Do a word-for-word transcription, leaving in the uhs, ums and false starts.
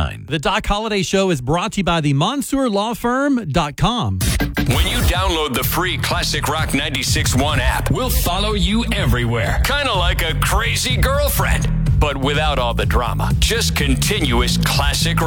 nine. The Doc Holliday Show is brought to you by the Mansour Law Firm dot com. When you download the free Classic Rock ninety-six point one app, we'll follow you everywhere. Kind of like a crazy girlfriend, but without all the drama. Just continuous classic rock.